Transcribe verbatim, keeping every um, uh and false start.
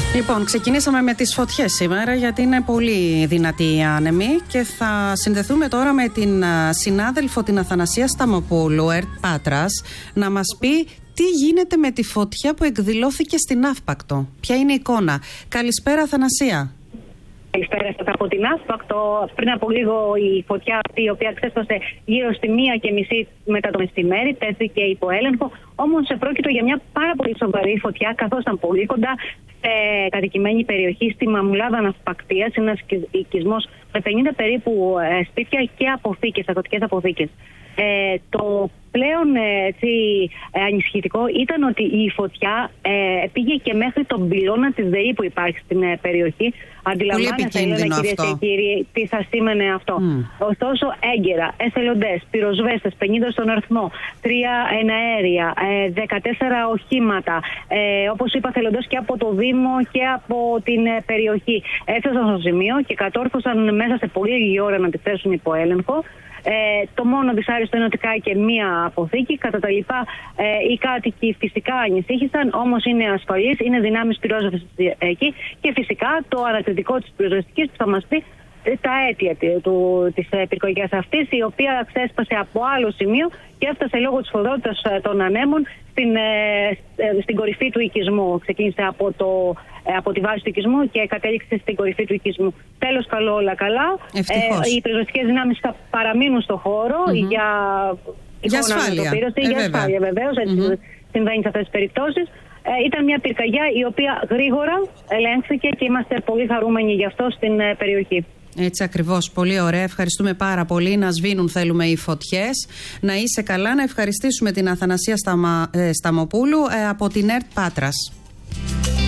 Λοιπόν, ξεκινήσαμε με τις φωτιές σήμερα, γιατί είναι πολύ δυνατή η άνεμη, και θα συνδεθούμε τώρα με την συνάδελφο την Αθανασία Σταμοπούλου, ΕΡΤ Πάτρας, να μας πει τι γίνεται με τη φωτιά που εκδηλώθηκε στην Αύπακτο. Ποια είναι η εικόνα? Καλησπέρα, Αθανασία. Καλησπέρα σας από την Αύπακτο. Πριν από λίγο η φωτιά αυτή, η οποία ξέσπασε γύρω στη μία και μισή μετά το μεσημέρι, τέθηκε υπό έλεγχο. Όμως πρόκειται για μια πάρα πολύ σοβαρή φωτιά, καθώς ήταν πολύ κοντά σε κατοικημένη περιοχή στη Μαμουλάδα Ναυπακτίας, ένας οικισμός με πενήντα περίπου ε, σπίτια και αποθήκες, αγροτικές αποθήκες. Ε, το πλέον ε, έτσι, ε, ανησυχητικό ήταν ότι η φωτιά ε, πήγε και μέχρι τον πυλώνα της ΔΕΗ που υπάρχει στην ε, περιοχή. Αντιλαμβάνεστε, Ελένα, κυρίες και κύριοι, τι θα σήμαινε αυτό. Mm. Ωστόσο, έγκαιρα, εθελοντές, πυροσβέστες, πενήντα στον αριθμό, τρία εναέρια, ε, δεκατέσσερα οχήματα, ε, όπως είπα, εθελοντές και από το Δήμο και από την ε, περιοχή, έφτασαν στο σημείο και κατόρθωσαν μέσα σε πολύ λίγη ώρα να τη θέσουν υπό έλεγχο. Ε, το μόνο δυσάρεστο είναι ότι κάει και μία αποθήκη. Κατά τα λοιπά, ε, οι κάτοικοι φυσικά ανησύχησαν, όμως είναι ασφαλείς, είναι δυνάμεις πυρόσβεσης εκεί, και φυσικά το ανακριτικό της πυροσβεστικής που θα μας πει τα αίτια του, της πυρκαγιάς αυτής, η οποία ξέσπασε από άλλο σημείο και έφτασε λόγω της σφοδρότητας των ανέμων στην, ε, στην κορυφή του οικισμού. Ξεκίνησε από, το, ε, από τη βάση του οικισμού και κατέληξε στην κορυφή του οικισμού. Τέλος καλό, όλα καλά. Ε, οι πυροσβεστικές δυνάμεις θα παραμείνουν στο χώρο mm-hmm. για, για ασφάλεια. Ε, για ασφάλεια βεβαίως, έτσι mm-hmm. συμβαίνει σε αυτές τις περιπτώσεις. Ε, ήταν μια πυρκαγιά η οποία γρήγορα ελέγχθηκε και είμαστε πολύ χαρούμενοι γι' αυτό στην ε, περιοχή. Έτσι ακριβώς, πολύ ωραία. Ευχαριστούμε πάρα πολύ. Να σβήνουν θέλουμε οι φωτιές. Να είσαι καλά. Να ευχαριστήσουμε την Αθανασία Σταμα... ε, Σταμοπούλου ε, από την ΕΡΤ Πάτρας.